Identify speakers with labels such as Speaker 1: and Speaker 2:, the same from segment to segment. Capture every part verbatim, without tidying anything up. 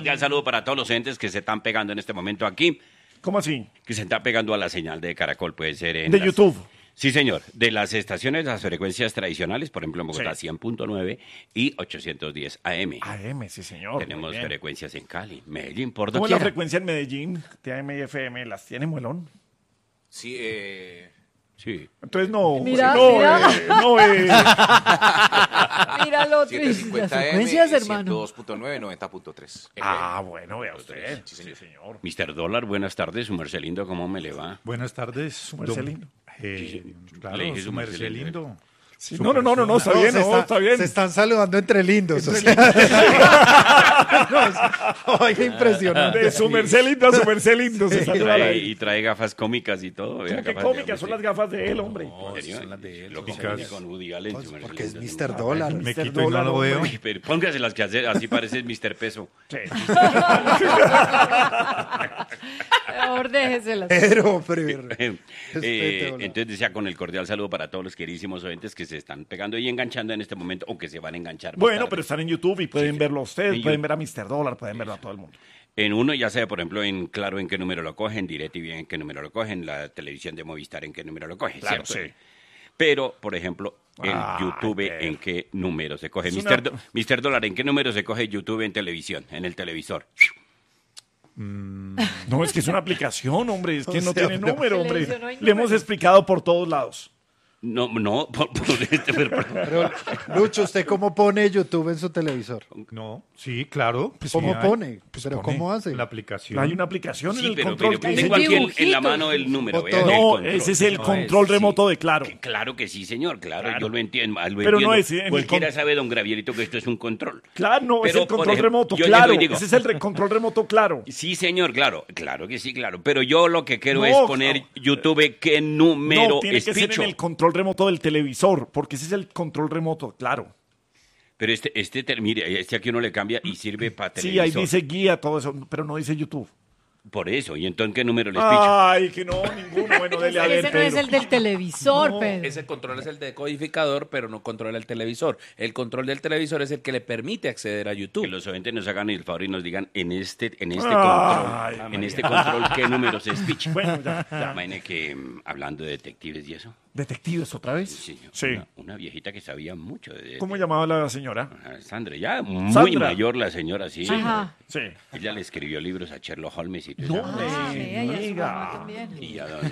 Speaker 1: cordial saludo para todos los entes que se están pegando en este momento aquí.
Speaker 2: ¿Cómo así?
Speaker 1: Que se están pegando a la señal de Caracol, puede ser en...
Speaker 2: De
Speaker 1: las...
Speaker 2: YouTube.
Speaker 1: Sí, señor. De las estaciones, las frecuencias tradicionales, por ejemplo, en Bogotá
Speaker 2: Sí.
Speaker 1: cien punto nueve y ochocientos diez A M.
Speaker 2: A M, sí, señor.
Speaker 1: Tenemos
Speaker 2: muy bien.
Speaker 1: frecuencias en Cali, Medellín, por
Speaker 2: ¿Cómo es la
Speaker 1: doquiera.
Speaker 2: frecuencia en Medellín? T A M y F M, ¿las tiene Muelón?
Speaker 3: Sí, eh...
Speaker 1: Sí.
Speaker 2: Entonces no.
Speaker 4: Mira,
Speaker 2: no,
Speaker 4: mira.
Speaker 2: eh, no, eh.
Speaker 4: Mira lo otro. Las
Speaker 3: setecientos cincuenta M
Speaker 4: frecuencias,
Speaker 3: y
Speaker 4: hermano.
Speaker 3: ciento dos punto nueve, noventa punto tres.
Speaker 2: Ah, bueno, vea usted.
Speaker 3: Sí, señor.
Speaker 2: Sí, señor.
Speaker 1: mister Dólar, buenas tardes, su merced lindo, ¿cómo me le va?
Speaker 5: Buenas tardes.
Speaker 2: Su merced lindo.
Speaker 5: Eh, claro,
Speaker 1: Le dije
Speaker 5: su
Speaker 1: su merced
Speaker 5: merced
Speaker 1: lindo.
Speaker 5: lindo.
Speaker 2: Sí, no, no, no, no, no, está bien,
Speaker 6: se
Speaker 2: no,
Speaker 6: está-
Speaker 2: está bien.
Speaker 6: Se están saludando entre lindos. o sea. No, es- oiga, impresionante.
Speaker 2: De su merced lindo, su merced lindo. Se
Speaker 1: Y
Speaker 2: saluda
Speaker 1: trae,
Speaker 2: ahí.
Speaker 1: y trae gafas cómicas y todo. vea,
Speaker 2: ¿Cómo que
Speaker 1: gafas de
Speaker 2: cómicas? Son
Speaker 1: hombre,
Speaker 2: las gafas de él, hombre.
Speaker 1: ¿En serio?
Speaker 5: son las de él,
Speaker 1: Lo que
Speaker 5: son
Speaker 1: se
Speaker 5: las-
Speaker 1: hace con Woody Allen,
Speaker 6: Pues
Speaker 1: su merced
Speaker 6: porque es
Speaker 1: lindo,
Speaker 6: mister
Speaker 1: siempre.
Speaker 6: Dólar.
Speaker 5: Me
Speaker 2: mister
Speaker 5: quito y no
Speaker 2: Dólar,
Speaker 5: lo veo.
Speaker 2: hombre.
Speaker 1: Uy, pero póngase las que hace, así parece mister Peso.
Speaker 2: Sí.
Speaker 4: Mejor déjeselas.
Speaker 6: Pero, pero.
Speaker 1: Eh,
Speaker 6: Respete, hola.
Speaker 1: entonces decía con el cordial saludo para todos los queridísimos oyentes que se están pegando y enganchando en este momento o que se van a enganchar. más
Speaker 2: Bueno,
Speaker 1: tarde.
Speaker 2: pero están en YouTube y pueden verlo a ustedes,
Speaker 1: En
Speaker 2: pueden
Speaker 1: YouTube.
Speaker 2: ver a mister Dólar, pueden verlo a todo el mundo.
Speaker 1: En uno ya sea, por ejemplo, en Claro en qué número lo cogen, DirecTV en qué número lo cogen, la televisión de Movistar en qué número lo coge,
Speaker 2: Claro,
Speaker 1: ¿cierto?
Speaker 2: sí.
Speaker 1: Pero, por ejemplo, el
Speaker 2: Ah,
Speaker 1: YouTube
Speaker 2: pero-
Speaker 1: en qué número se coge.
Speaker 2: Es
Speaker 1: mister
Speaker 2: una-
Speaker 1: Do- mister Dólar, ¿en qué número se coge YouTube en televisión, en el televisor?
Speaker 2: No, es que es una aplicación, hombre, es que
Speaker 6: O
Speaker 2: no
Speaker 6: sea,
Speaker 2: tiene
Speaker 6: pero-
Speaker 2: número, hombre.
Speaker 4: Televisión no hay
Speaker 2: Le hemos
Speaker 4: número.
Speaker 2: explicado por todos lados.
Speaker 1: No, no, por, por este, pero-
Speaker 6: Pero, Lucho, ¿usted cómo pone YouTube en su televisor?
Speaker 5: No, sí, claro.
Speaker 2: Pues
Speaker 6: ¿Cómo
Speaker 5: Sí, hay-
Speaker 6: pone? ¿Pero
Speaker 2: pone
Speaker 6: cómo hace?
Speaker 5: La aplicación.
Speaker 2: Hay una aplicación en
Speaker 1: Sí,
Speaker 2: el
Speaker 1: pero,
Speaker 2: control.
Speaker 1: pero
Speaker 2: que
Speaker 1: tengo
Speaker 2: dice-
Speaker 1: aquí en- en, la
Speaker 4: dibujito.
Speaker 1: mano el número.
Speaker 6: Botón.
Speaker 1: vea, el
Speaker 2: No,
Speaker 1: control.
Speaker 2: ese es el
Speaker 1: No,
Speaker 2: control
Speaker 1: sí.
Speaker 2: remoto de Claro.
Speaker 1: Que Claro que sí, señor, claro,
Speaker 2: Claro.
Speaker 1: yo lo entiendo. lo
Speaker 2: Pero no
Speaker 1: entiendo.
Speaker 2: es en el
Speaker 1: Cualquiera
Speaker 2: con-
Speaker 1: sabe, don Gravierito, que esto es un control.
Speaker 2: Claro, no, es
Speaker 1: Pero,
Speaker 2: el
Speaker 1: por
Speaker 2: control
Speaker 1: ejemplo,
Speaker 2: remoto,
Speaker 1: yo
Speaker 2: claro.
Speaker 1: llego y digo-
Speaker 2: Ese es el re- control remoto, claro.
Speaker 1: Sí, señor, claro, claro que sí, claro. Pero yo lo que quiero
Speaker 2: No,
Speaker 1: es poner
Speaker 2: no.
Speaker 1: YouTube qué número
Speaker 2: No, tiene
Speaker 1: es
Speaker 2: que ser
Speaker 1: picho.
Speaker 2: en el control remoto del televisor, porque ese es el control remoto, claro.
Speaker 1: Pero este, este, te- mire, este aquí uno le cambia y sirve para
Speaker 2: Sí,
Speaker 1: televisor.
Speaker 2: ahí dice guía, todo eso, pero no dice YouTube.
Speaker 1: Por eso, ¿y entonces qué número les picho?
Speaker 2: Ay, que no, ninguno. Bueno, dele a ver,
Speaker 4: Ese no es
Speaker 2: Pedro.
Speaker 4: el del televisor,
Speaker 2: No,
Speaker 4: Pedro.
Speaker 3: Ese control es el decodificador, pero no controla el televisor. El control del televisor es el que le permite acceder a
Speaker 1: Que
Speaker 3: YouTube.
Speaker 1: los oyentes nos hagan el favor y nos digan en este, en este
Speaker 2: Ay,
Speaker 1: control, en este control qué números es picho.
Speaker 2: Bueno, ya, ya.
Speaker 1: Imagine que mm, hablando de detectives y eso,
Speaker 2: ¿Detectives otra vez?
Speaker 1: sí, señor,
Speaker 2: Sí.
Speaker 1: Una, una viejita que sabía mucho de...
Speaker 2: ¿Cómo llamaba la señora?
Speaker 1: Ah, Sandra, ya muy
Speaker 2: Sandra.
Speaker 1: mayor la señora, sí.
Speaker 4: Ajá.
Speaker 2: Sí.
Speaker 1: Ella le escribió libros a Sherlock Holmes y todo
Speaker 2: No,
Speaker 1: eso.
Speaker 4: Ah,
Speaker 2: Sí,
Speaker 4: vea, y a su
Speaker 2: diga.
Speaker 4: mamá también.
Speaker 1: Y a don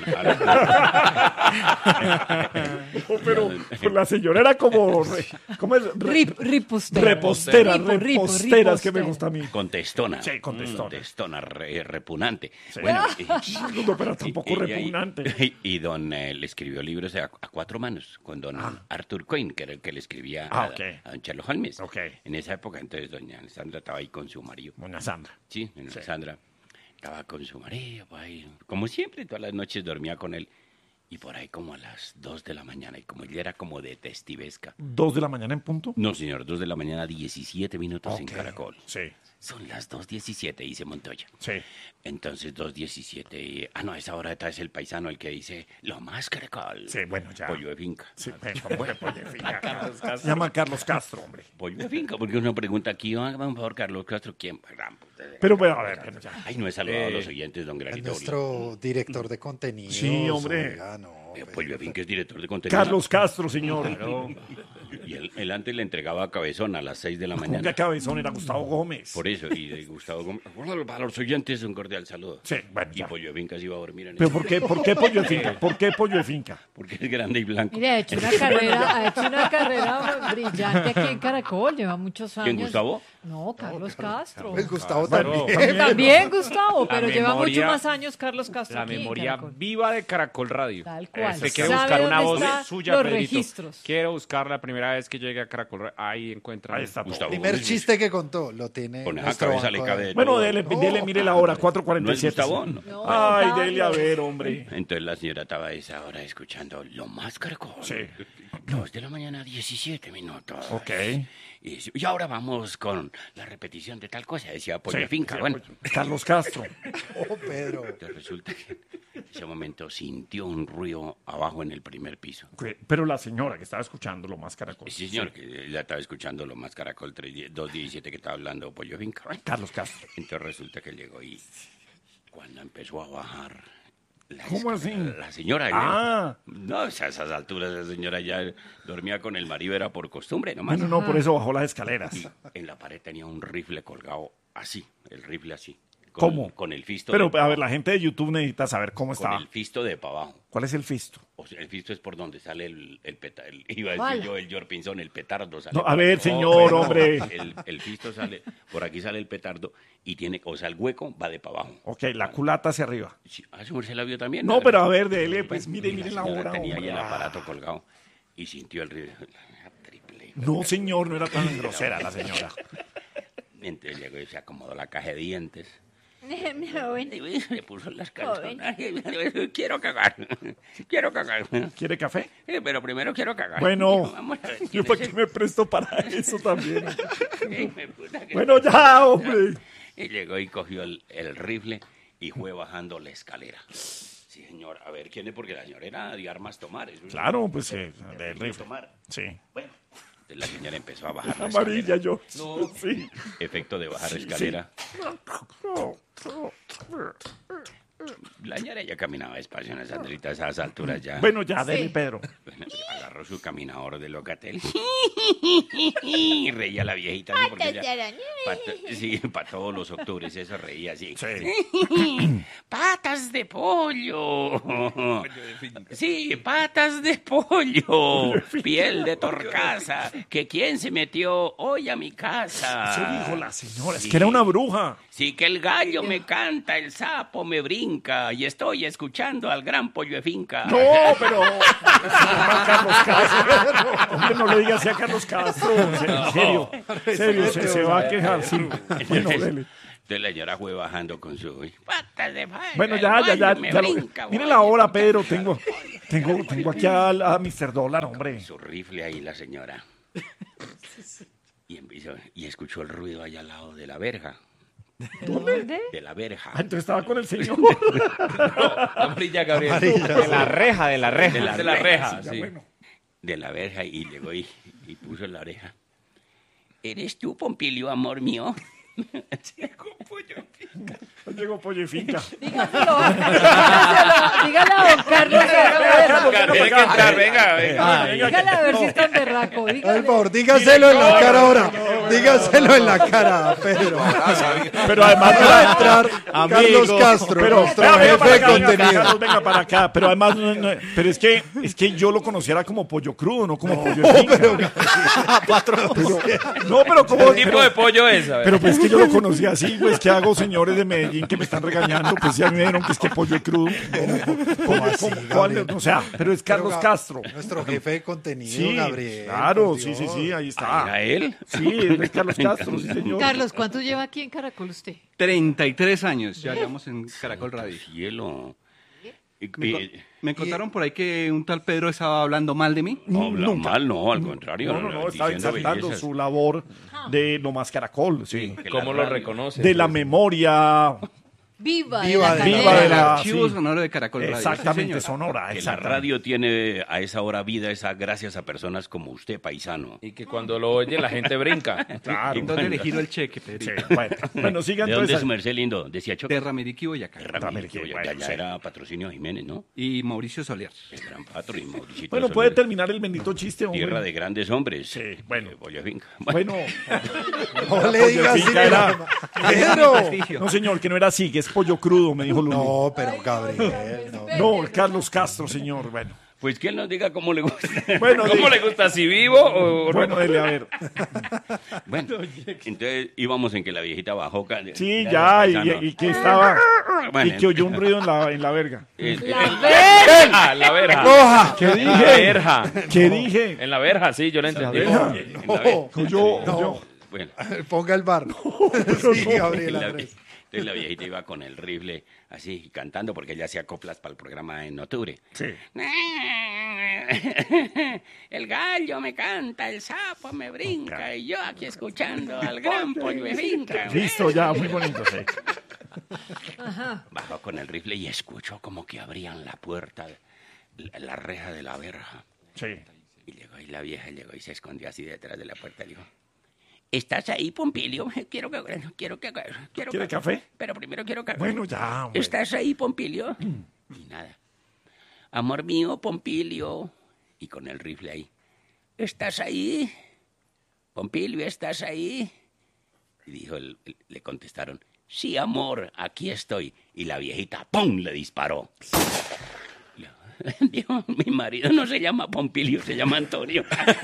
Speaker 1: Alan-
Speaker 2: Oh, pero pues, la señora era como... re- ¿Cómo es? Re-
Speaker 4: Rip, ripostera.
Speaker 2: repostera,
Speaker 4: Ripo, ripo,
Speaker 2: reposteras que me
Speaker 4: ripostera.
Speaker 2: gusta a mí.
Speaker 1: contestona.
Speaker 2: Sí, contestona.
Speaker 1: Contestona, re- repugnante.
Speaker 2: Sí.
Speaker 1: Bueno, y,
Speaker 2: No, pero tampoco
Speaker 1: y- y-
Speaker 2: repugnante.
Speaker 1: Y, y don eh, le escribió libros a, a cuatro manos con don Arthur Coyne, que era el que le escribía
Speaker 2: Ah,
Speaker 1: a,
Speaker 2: ok.
Speaker 1: a don Sherlock Holmes.
Speaker 2: Ok.
Speaker 1: En esa época, entonces, doña Sandra estaba ahí con su marido.
Speaker 2: Buena Sandra.
Speaker 1: Sí, doña
Speaker 2: Sí.
Speaker 1: Sandra estaba con su marido, por ahí, como siempre, todas las noches dormía con él. Y por ahí como a las dos de la mañana, y como ella era como de testivesca.
Speaker 2: ¿Dos de la mañana en punto?
Speaker 1: No, señor, dos de la mañana, diecisiete minutos en
Speaker 2: Ok.
Speaker 1: Caracol.
Speaker 2: Sí,
Speaker 1: Son las dos diecisiete, dice Montoya.
Speaker 2: sí.
Speaker 1: Entonces, dos diecisiete. y- Ah, no, a esa hora está es el paisano el que dice, lo más Caracol.
Speaker 2: Sí, bueno, ya.
Speaker 1: Pollo de finca.
Speaker 2: Sí, bueno, bueno, pollo de finca. Se llama Carlos Castro, hombre.
Speaker 1: Pollo de finca, porque uno pregunta aquí, ah, por favor, Carlos Castro, ¿quién?
Speaker 2: Pero bueno, a ver, bueno, ya.
Speaker 1: Ay, no he saludado a los oyentes, don
Speaker 6: Es
Speaker 1: Granito.
Speaker 6: nuestro director de contenido.
Speaker 2: Sí, hombre.
Speaker 6: Oiga, no,
Speaker 1: Eh,
Speaker 6: pero-
Speaker 1: Pollo de finca es director de contenido.
Speaker 2: Carlos Castro, señor.
Speaker 1: Y él, él antes le entregaba a Cabezón a las seis de la
Speaker 2: Nunca
Speaker 1: mañana.
Speaker 2: cabezón era Gustavo Gómez.
Speaker 1: Por eso, y de Gustavo Gómez. Bueno, para los oyentes, un cordial saludo.
Speaker 2: Sí, bueno,
Speaker 1: Y
Speaker 2: ya.
Speaker 1: Pollo de finca se iba a dormir en
Speaker 2: ¿Pero
Speaker 1: el...
Speaker 2: por qué, por qué pollo de finca? ¿Por qué pollo de finca?
Speaker 1: Porque es grande y blanco.
Speaker 4: Mire, ha hecho una carrera, ha hecho una carrera brillante aquí en Caracol, lleva muchos años.
Speaker 1: ¿Quién, Gustavo?
Speaker 4: No, Carlos Castro.
Speaker 6: Pues Gustavo
Speaker 2: Bueno,
Speaker 6: también.
Speaker 4: También Gustavo, pero
Speaker 7: La
Speaker 4: lleva mucho
Speaker 7: memoria-
Speaker 4: más años Carlos Castro
Speaker 7: La
Speaker 4: aquí en
Speaker 7: memoria
Speaker 4: Caracol.
Speaker 7: viva de Caracol Radio.
Speaker 4: Tal cual.
Speaker 7: Usted quiere
Speaker 4: ¿Sabe
Speaker 7: buscar una
Speaker 4: dónde
Speaker 7: voz
Speaker 4: están
Speaker 7: suya,
Speaker 4: los
Speaker 7: Pedrito.
Speaker 4: registros?
Speaker 7: Quiero buscar la primera vez que llegue a Caracol Radio. Ahí encuentra.
Speaker 2: Ahí está.
Speaker 1: Gustavo
Speaker 6: Primer
Speaker 1: Gómez.
Speaker 6: chiste que contó, lo tiene
Speaker 1: Con esa
Speaker 6: nuestro
Speaker 1: cabeza le
Speaker 6: banco
Speaker 1: cabe
Speaker 6: de-
Speaker 1: de
Speaker 2: Bueno,
Speaker 1: todo.
Speaker 2: dele,
Speaker 6: No,
Speaker 2: dele, mire la hora, cuatro cuarenta
Speaker 1: ¿No
Speaker 2: y
Speaker 1: es
Speaker 2: siete.
Speaker 1: Gustavo?
Speaker 2: sí.
Speaker 1: No.
Speaker 4: No,
Speaker 2: Ay,
Speaker 4: Carlos.
Speaker 2: dele a ver, hombre.
Speaker 1: Entonces la señora estaba a esa hora escuchando lo más Caracol.
Speaker 2: Sí.
Speaker 1: Dos de la mañana, diecisiete minutos.
Speaker 2: Ok.
Speaker 1: Y, dice, y ahora vamos con la repetición de tal cosa, decía Pollo
Speaker 2: Sí,
Speaker 1: de Finca.
Speaker 2: sí,
Speaker 1: Bueno,
Speaker 2: Carlos Castro.
Speaker 6: Oh, Pedro.
Speaker 1: entonces resulta que ese momento sintió un ruido abajo en el primer piso.
Speaker 2: Que- Pero la señora que estaba escuchando lo más caracol.
Speaker 1: Sí, señor, que ella estaba escuchando lo más caracol dos diecisiete que estaba hablando Pollo Finca.
Speaker 2: Carlos Castro.
Speaker 1: Entonces resulta que llegó y cuando empezó a bajar la,
Speaker 2: ¿Cómo así?
Speaker 1: la señora.
Speaker 2: Ah.
Speaker 1: No, o sea, a esas alturas la señora ya dormía con el marido, era por costumbre nomás.
Speaker 2: Bueno, no, por eso bajó las escaleras.
Speaker 1: Y en la pared tenía un rifle colgado así, el rifle así. Con,
Speaker 2: ¿Cómo?
Speaker 1: Con el fisto
Speaker 2: Pero,
Speaker 1: de pa'
Speaker 2: a ver,
Speaker 1: abajo,
Speaker 2: la gente de YouTube necesita saber cómo
Speaker 1: con
Speaker 2: estaba.
Speaker 1: el fisto de para abajo.
Speaker 2: ¿Cuál es el fisto?
Speaker 1: O sea, el fisto es por donde sale el, el petardo. Iba a decir
Speaker 4: ¿Cuál?
Speaker 1: yo, el Jorpinson, el petardo sale.
Speaker 2: No,
Speaker 1: por
Speaker 2: a ver,
Speaker 1: aquí.
Speaker 2: señor,
Speaker 1: No,
Speaker 2: hombre.
Speaker 1: El, el fisto sale, por aquí sale el petardo y tiene, o sea, el hueco va de para abajo.
Speaker 2: Ok, la culata hacia arriba.
Speaker 1: Sí, ah, su merced la vio también.
Speaker 2: No, pero a ver, dele, pues mire,
Speaker 1: Y
Speaker 2: mire la
Speaker 1: señora
Speaker 2: hora,
Speaker 1: tenía ahí
Speaker 2: hombre.
Speaker 1: el
Speaker 2: Ah.
Speaker 1: aparato colgado y sintió el ruido. Triple.
Speaker 2: No, señor, no era tan grosera la señora.
Speaker 1: Entonces llegó y se acomodó la caja de dientes.
Speaker 8: Joven.
Speaker 1: Y se puso las calzonas. Quiero cagar. Quiero cagar.
Speaker 2: ¿Quiere café?
Speaker 1: Eh, Pero primero quiero cagar.
Speaker 2: Bueno,
Speaker 1: Dijo, vamos a ver,
Speaker 2: yo
Speaker 1: ¿quién
Speaker 2: para
Speaker 1: es
Speaker 2: qué me presto para eso también.
Speaker 1: el- Ey, me puta que-
Speaker 2: Bueno, ya, hombre.
Speaker 1: Y llegó y cogió el, el rifle y fue bajando la escalera. Sí, señor. A ver, ¿quién es? Porque la señora era de armas tomar. Eso es-
Speaker 2: Claro, pues eh,
Speaker 1: de
Speaker 2: del rifle.
Speaker 1: tomar.
Speaker 2: Sí.
Speaker 1: Bueno, entonces la señora empezó a bajar la
Speaker 2: Amarilla
Speaker 1: escalera.
Speaker 2: yo. Sí.
Speaker 1: Efecto de bajar la escalera. La señora ya caminaba despacio en esas andritas, a esas alturas ya.
Speaker 2: Bueno, ya, dele, Pedro.
Speaker 1: Bueno, agarró su caminador de locatel y reía la viejita así porque ella, para, sí, para todos los octubres eso reía así.
Speaker 2: Sí.
Speaker 1: Patas de pollo. Sí, patas de pollo. Piel de torcaza. Que quién se metió hoy a mi casa.
Speaker 2: Eso dijo la señora, es
Speaker 1: Sí.
Speaker 2: que era una bruja.
Speaker 1: Sí, que el gallo me canta, el sapo me brinca y estoy escuchando al gran pollo de finca.
Speaker 2: No, pero se llama Carlos Castro. Hombre, no le diga así a Carlos Castro. En serio, en serio, se, se va a quejar. Sí. Bueno, dele.
Speaker 1: Entonces la señora fue bajando con su patas de pollo.
Speaker 2: Bueno,
Speaker 1: el
Speaker 2: ya, ya, ya.
Speaker 1: gallo me
Speaker 2: ya lo-
Speaker 1: brinca,
Speaker 2: mire
Speaker 1: voy.
Speaker 2: la hora, Pedro. Tengo, tengo, tengo aquí a, a mister Dólar, hombre.
Speaker 1: Su rifle ahí la señora. Y empezó, y escuchó el ruido allá al lado de la verja.
Speaker 4: ¿Dónde?
Speaker 1: De la verja.
Speaker 2: Ah, entonces estaba con el señor.
Speaker 3: Amarilla, Gabriel.
Speaker 6: Amarilla.
Speaker 7: De la reja, de la reja.
Speaker 1: De la
Speaker 3: De la reja,
Speaker 2: Ya,
Speaker 3: sí.
Speaker 2: bueno.
Speaker 1: De la verja y llegó y, y puso la oreja. ¿Eres tú, Pompilio, amor mío? Llegó pollo.
Speaker 2: Llegó Pollo y Finca.
Speaker 4: Dígaselo, dígaselo, dígale a don Carlos.
Speaker 3: Tiene que entrar, venga, venga.
Speaker 4: Dígale a ver si está berraco.
Speaker 6: Por
Speaker 4: Dígale.
Speaker 6: favor, dígaselo en la cara ahora. Dígaselo en la cara, Pedro.
Speaker 2: Pero además no
Speaker 6: Va a
Speaker 2: era
Speaker 6: entrar Carlos Castro,
Speaker 2: Pero
Speaker 6: nuestro
Speaker 2: venga, venga para
Speaker 6: jefe de
Speaker 2: acá, venga,
Speaker 6: contenido.
Speaker 2: Carlos, venga para acá. Pero además, no, no, pero es que, es que yo lo conociera como pollo crudo, no como pollo de finca.
Speaker 6: Pero,
Speaker 2: No, pero como.
Speaker 3: ¿Qué tipo
Speaker 2: pero-
Speaker 3: de pollo es? A ver.
Speaker 2: Pero pues que yo lo conocía así, pues que hago señores de Medellín que me están regañando, pues ya me dijeron que es que pollo es crudo. ¿Cómo,
Speaker 6: así,
Speaker 2: cómo- cuál?
Speaker 6: Gabriel?
Speaker 2: O sea, pero es Carlos
Speaker 6: Pero, Ga-
Speaker 2: Castro.
Speaker 6: Nuestro jefe de contenido,
Speaker 2: Sí,
Speaker 6: Gabriel.
Speaker 2: claro,
Speaker 6: por
Speaker 2: sí, sí,
Speaker 6: Dios.
Speaker 2: sí, ahí
Speaker 1: ¿Era
Speaker 2: está.
Speaker 1: él?
Speaker 2: Sí, es Carlos Castro, sí, señor.
Speaker 4: Carlos, ¿cuánto lleva aquí en Caracol usted?
Speaker 9: treinta y tres años ya llevamos en Caracol Radio.
Speaker 1: Cielo. Y-
Speaker 9: Me, co-
Speaker 1: y-
Speaker 9: me contaron por ahí que un tal Pedro estaba hablando mal de mí.
Speaker 1: no, habla mal, no, al contrario.
Speaker 2: No, no, no, estaba
Speaker 1: diciendo
Speaker 2: exaltando
Speaker 1: bellezas.
Speaker 2: su labor de lo más caracol, sí.
Speaker 1: Que la
Speaker 3: ¿Cómo lo
Speaker 1: radio-
Speaker 3: reconoce?
Speaker 2: De la memoria,
Speaker 4: Viva,
Speaker 6: Viva
Speaker 4: de la
Speaker 6: de-
Speaker 2: viva
Speaker 4: cadena.
Speaker 2: de la...
Speaker 9: Archivo
Speaker 2: sí.
Speaker 9: sonoro de Caracol Radio.
Speaker 2: Exactamente,
Speaker 9: Sí, señor.
Speaker 2: sonora,
Speaker 1: Que la
Speaker 2: exactamente.
Speaker 1: radio tiene a esa hora vida, esa gracias a personas como usted, paisano.
Speaker 3: Y que cuando lo oye la gente brinca.
Speaker 2: Claro.
Speaker 9: ¿Dónde le giro el cheque, Pedro?
Speaker 2: Sí, bueno, bueno, sigan
Speaker 1: ¿De dónde es
Speaker 2: entonces.
Speaker 1: su merced lindo? Decía Choque.
Speaker 9: De Ramiriquí, Boyacá.
Speaker 1: Ramírez, que
Speaker 2: Bueno,
Speaker 1: ya, ya
Speaker 2: sí.
Speaker 1: era patrocinio Jiménez, ¿no?
Speaker 9: Y Mauricio Soler.
Speaker 1: El gran patro y Mauricio.
Speaker 2: Bueno, puede terminar el bendito chiste, hombre.
Speaker 1: Tierra de grandes hombres.
Speaker 2: Sí, bueno.
Speaker 1: Eh, Pollo Finca.
Speaker 2: Bueno,
Speaker 6: No le digas así.
Speaker 2: Finca era-
Speaker 6: Pedro.
Speaker 2: no señor, que no era así, que es pollo crudo, me dijo Luli.
Speaker 6: No, pero Gabriel, no.
Speaker 2: No, Carlos Castro, señor, bueno.
Speaker 1: Pues que él nos diga cómo le gusta.
Speaker 2: Bueno,
Speaker 3: ¿Cómo
Speaker 2: de-
Speaker 3: le gusta? ¿Si vivo o no?
Speaker 2: Bueno, dele, a ver.
Speaker 1: Bueno, entonces íbamos en que la viejita bajó. ca-
Speaker 2: Sí,
Speaker 1: la-
Speaker 2: ya,
Speaker 1: el
Speaker 2: y,
Speaker 1: paisano.
Speaker 2: y que estaba,
Speaker 1: Bueno,
Speaker 2: y que oyó un ruido en la, en la verga.
Speaker 1: eh, eh,
Speaker 4: La
Speaker 1: eh,
Speaker 4: verga.
Speaker 3: Ah, la verja.
Speaker 6: ¡Coja!
Speaker 2: ¿Qué
Speaker 3: La
Speaker 2: dije?
Speaker 3: verja.
Speaker 2: ¿Qué dije?
Speaker 3: En la verja, sí, yo la entendí.
Speaker 2: verja.
Speaker 1: en la ve-
Speaker 2: Oyó,
Speaker 6: No.
Speaker 2: oyó.
Speaker 1: bueno,
Speaker 6: Ponga el bar. Sí, Gabriel
Speaker 1: la,
Speaker 6: Andrés.
Speaker 1: entonces la viejita iba con el rifle así cantando porque ella hacía coplas para el programa en octubre.
Speaker 2: Sí.
Speaker 1: El gallo me canta, el sapo me brinca y yo aquí escuchando al gran pollo de finca.
Speaker 2: Listo, ya, muy bonito, sí.
Speaker 1: Bajó con el rifle y escuchó como que abrían la puerta, la, la reja de la verja.
Speaker 2: Sí.
Speaker 1: Y llegó y la vieja llegó y se escondió así detrás de la puerta y dijo, ¿estás ahí, Pompilio? Quiero que... Quiero que quiero
Speaker 2: ¿Quiere café?
Speaker 1: Pero primero quiero café.
Speaker 2: Bueno, ya, hombre.
Speaker 1: ¿Estás ahí, Pompilio? Y nada. Amor mío, Pompilio. Y con el rifle ahí. ¿Estás ahí? Pompilio, ¿estás ahí? Y dijo, el, el, le contestaron, sí, amor, aquí estoy. Y la viejita, ¡pum!, le disparó. Dijo, mi marido no se llama Pompilio, se llama Antonio.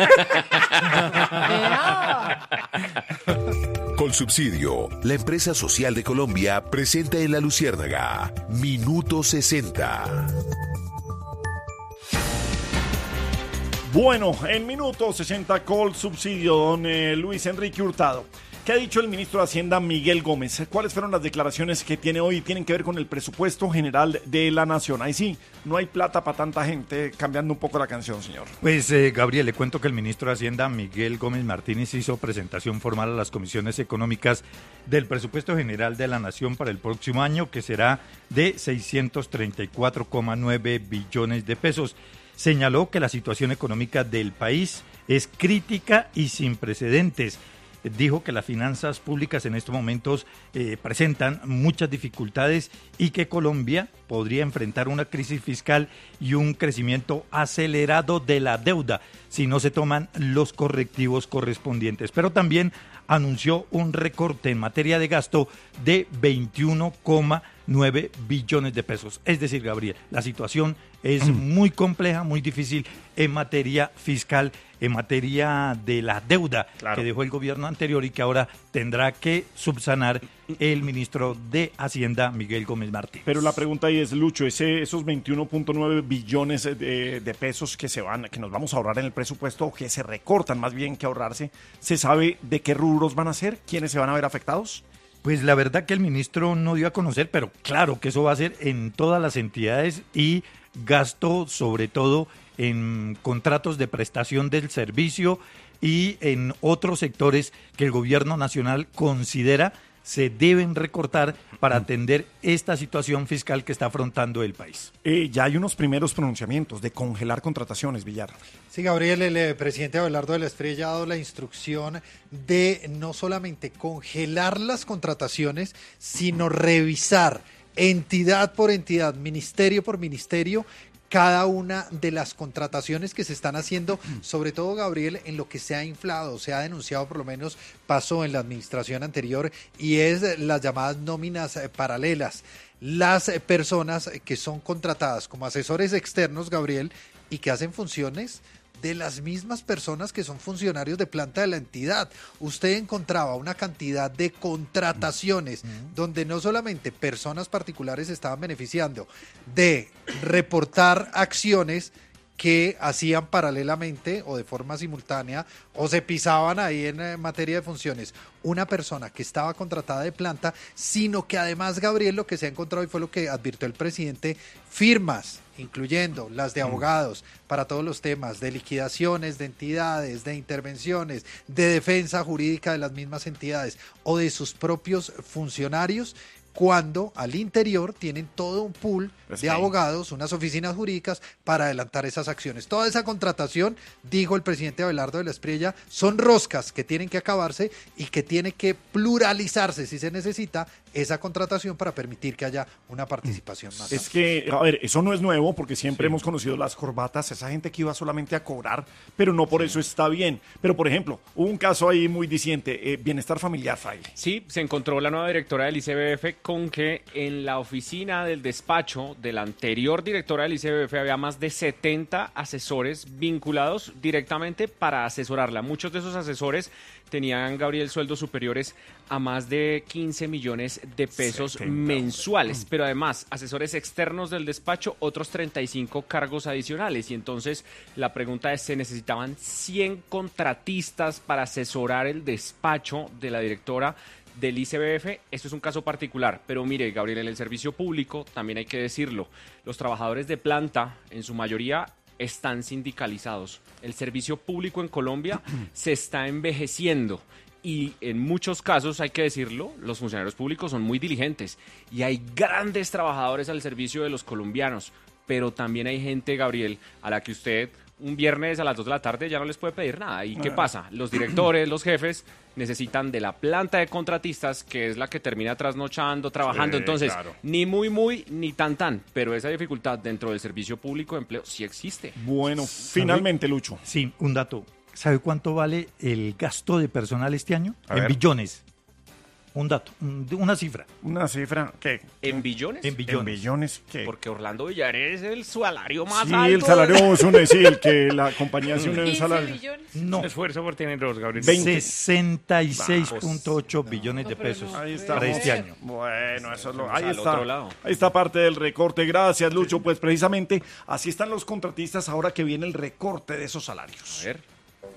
Speaker 8: Colsubsidio, la empresa social de Colombia, presenta en La Luciérnaga, Minuto sesenta.
Speaker 2: Bueno, en Minuto sesenta, Colsubsidio, don eh, Luis Enrique Hurtado. ¿Qué ha dicho el ministro de Hacienda, Miguel Gómez? ¿Cuáles fueron las declaraciones que tiene hoy? Tienen que ver con el presupuesto general de la nación. Ahí sí, no hay plata para tanta gente, cambiando un poco la canción, señor.
Speaker 5: Pues, eh, Gabriel, le cuento que el ministro de Hacienda, Miguel Gómez Martínez, hizo presentación formal a las comisiones económicas del presupuesto general de la nación para el próximo año, que será de seiscientos treinta y cuatro coma nueve billones de pesos. Señaló que la situación económica del país es crítica y sin precedentes. Dijo que las finanzas públicas en estos momentos eh, presentan muchas dificultades y que Colombia podría enfrentar una crisis fiscal y un crecimiento acelerado de la deuda si no se toman los correctivos correspondientes. Pero también anunció un recorte en materia de gasto de veintiuno coma nueve billones de pesos. Es decir, Gabriel, la situación es muy compleja, muy difícil en materia fiscal, en materia de la deuda claro. que dejó el gobierno anterior y que ahora tendrá que subsanar el ministro de Hacienda, Miguel Gómez Martínez.
Speaker 2: Pero la pregunta ahí es, Lucho, ese, esos veintiuno punto nueve billones de, de pesos que se van, que nos vamos a ahorrar en el presupuesto, o que se recortan más bien que ahorrarse, ¿se sabe de qué rubros van a ser? ¿Quiénes se van a ver afectados?
Speaker 5: Pues la verdad que el ministro no dio a conocer, pero claro que eso va a ser en todas las entidades y gasto sobre todo en contratos de prestación del servicio y en otros sectores que el gobierno nacional considera se deben recortar para atender esta situación fiscal que está afrontando el país.
Speaker 2: Eh, ya hay unos primeros pronunciamientos de congelar contrataciones, Villar.
Speaker 6: Sí, Gabriel, el eh, presidente Abelardo de la Estrella ha dado la instrucción de no solamente congelar las contrataciones, sino revisar entidad por entidad, ministerio por ministerio, cada una de las contrataciones que se están haciendo, sobre todo, Gabriel, en lo que se ha inflado, se ha denunciado, por lo menos pasó en la administración anterior, y es las llamadas nóminas paralelas. Las personas que son contratadas como asesores externos, Gabriel, y que hacen funciones de las mismas personas que son funcionarios de planta de la entidad. Usted encontraba una cantidad de contrataciones uh-huh. donde no solamente personas particulares estaban beneficiando de reportar acciones que hacían paralelamente o de forma simultánea o se pisaban ahí en eh, materia de funciones una persona que estaba contratada de planta, sino que además, Gabriel, lo que se ha encontrado y fue lo que advirtió el presidente, firmas, incluyendo las de abogados, para todos los temas de liquidaciones, de entidades, de intervenciones, de defensa jurídica de las mismas entidades o de sus propios funcionarios, cuando al interior tienen todo un pool de sí. abogados, unas oficinas jurídicas para adelantar esas acciones. Toda esa contratación, dijo el presidente Abelardo de la Espriella, son roscas que tienen que acabarse y que tiene que pluralizarse si se necesita esa contratación para permitir que haya una participación más.
Speaker 2: Es que, a ver, eso no es nuevo porque siempre sí. hemos conocido las corbatas, esa gente que iba solamente a cobrar, pero no por sí. eso está bien. Pero, por ejemplo, hubo un caso ahí muy diciente, eh, bienestar familiar, Fraile.
Speaker 7: Sí, se encontró la nueva directora del I C B F con que en la oficina del despacho de la anterior directora del I C B F había más de setenta asesores vinculados directamente para asesorarla. Muchos de esos asesores tenían, Gabriel, sueldos superiores a más de quince millones de pesos setenta mensuales, pero además asesores externos del despacho, otros treinta y cinco cargos adicionales. Y entonces la pregunta es, ¿se necesitaban cien contratistas para asesorar el despacho de la directora del I C B F? Esto es un caso particular, pero mire, Gabriel, en el servicio público, también hay que decirlo, los trabajadores de planta, en su mayoría, están sindicalizados. El servicio público en Colombia se está envejeciendo Y en muchos casos, hay que decirlo, los funcionarios públicos son muy diligentes y hay grandes trabajadores al servicio de los colombianos, pero también hay gente, Gabriel, a la que usted un viernes a las dos de la tarde ya no les puede pedir nada. ¿Y qué pasa? Los directores, los jefes necesitan de la planta de contratistas, que es la que termina trasnochando, trabajando.
Speaker 5: Sí,
Speaker 7: Entonces,
Speaker 5: claro.
Speaker 7: ni muy, muy, ni tan, tan. Pero esa dificultad dentro del servicio público de empleo sí existe.
Speaker 2: Bueno, finalmente, Lucho.
Speaker 5: Sí, un dato. ¿Sabe cuánto vale el gasto de personal este año?
Speaker 2: A
Speaker 5: en
Speaker 2: ver.
Speaker 5: billones. Un dato, un- una cifra.
Speaker 2: Una cifra, ¿qué?
Speaker 7: ¿En billones?
Speaker 5: En billones.
Speaker 2: ¿En billones? ¿Qué?
Speaker 7: Porque Orlando Villarés es el salario más
Speaker 2: Sí,
Speaker 7: alto.
Speaker 2: el salario es un, sí, el que la compañía hace un salario.
Speaker 5: No,
Speaker 3: Esfuerzo por tener dos, Gabriel.
Speaker 2: veinte.
Speaker 5: sesenta y seis punto ocho billones de
Speaker 4: pero
Speaker 5: pesos
Speaker 4: no.
Speaker 2: Ahí está.
Speaker 5: para este año.
Speaker 2: Bueno, eso es lo,
Speaker 7: Vamos
Speaker 2: ahí
Speaker 7: al
Speaker 2: está.
Speaker 7: otro lado.
Speaker 2: Ahí está parte del recorte. Gracias, Lucho. Pues precisamente así están los contratistas ahora que viene el recorte de esos salarios.
Speaker 7: A ver.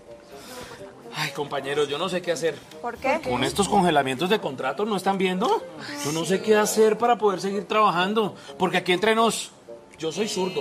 Speaker 10: Ay, compañeros, yo no sé qué hacer.
Speaker 11: ¿Por qué?
Speaker 10: Con estos congelamientos de contratos, ¿no están viendo? Yo no sé qué hacer para poder seguir trabajando. Porque aquí entre nos, yo soy zurdo.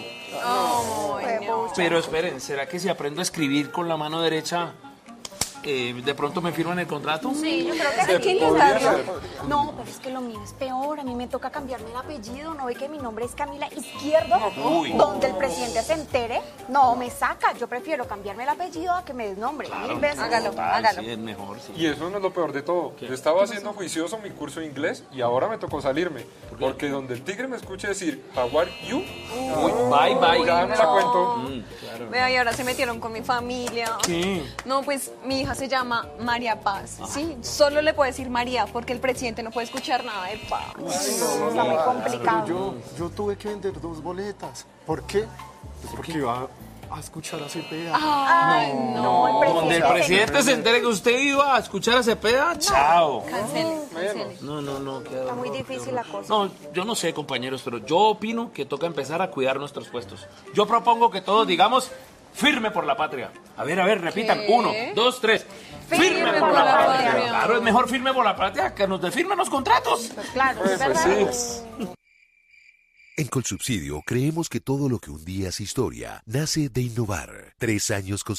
Speaker 10: Pero esperen, ¿será que si aprendo a escribir con la mano derecha, eh, de pronto me firman el contrato?
Speaker 11: Sí, yo creo que hay que intentarlo. No, pero es que lo mío es peor. A mí me toca cambiarme el apellido. ¿No ve que mi nombre es Camila Izquierdo?
Speaker 10: Uy.
Speaker 11: Donde el presidente se entere, no, me saca. Yo prefiero cambiarme el apellido a que me desnombre. Mil veces. Hágalo,
Speaker 10: Total,
Speaker 11: hágalo.
Speaker 10: Sí, es mejor, sí.
Speaker 12: Y eso no es lo peor de todo. Yo estaba haciendo juicioso mi curso de inglés y ahora me tocó salirme. Porque donde el tigre me escuche decir, how are you?
Speaker 10: Uy, bye, bye.
Speaker 12: Ya no la cuento.
Speaker 10: Mm, claro.
Speaker 13: Vea, y ahora se metieron con mi familia.
Speaker 10: ¿Qué?
Speaker 13: No, pues mi hija se llama María Paz, ¿sí? Solo le puedo decir María porque el presidente no puede escuchar nada de paz.
Speaker 11: Está muy complicado.
Speaker 14: Yo, yo tuve que vender dos boletas. ¿Por qué? Pues porque iba a escuchar a Cepeda.
Speaker 11: Ay, no, el presidente.
Speaker 10: Donde el presidente se entere que usted iba a escuchar a Cepeda, chao.
Speaker 13: Cancele, cancele.
Speaker 10: No, no, no. qué
Speaker 11: Está muy
Speaker 10: horror,
Speaker 11: difícil
Speaker 10: qué
Speaker 11: la
Speaker 10: horror.
Speaker 11: cosa.
Speaker 10: No, yo no sé, compañeros, pero yo opino que toca empezar a cuidar nuestros puestos. Yo propongo que todos digamos firme por la patria. A ver, a ver, repitan.
Speaker 13: ¿Qué?
Speaker 10: Uno, dos, tres. Firme, por, la, patria. Claro, es mejor firme por la patria que nos desfirmen los contratos.
Speaker 11: Pues claro, es verdad.
Speaker 8: En Colsubsidio creemos que todo lo que un día es historia nace de innovar. Tres años con